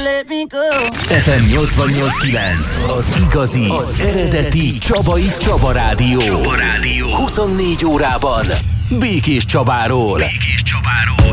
let me go. FM 88.9, az igazi, az eredeti Csabai Csaba Rádió. 24 órában Békés Csabáról.